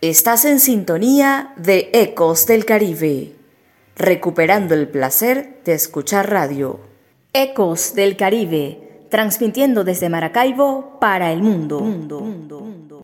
Estás en sintonía de Ecos del Caribe, recuperando el placer de escuchar radio. Ecos del Caribe, transmitiendo desde Maracaibo para el mundo.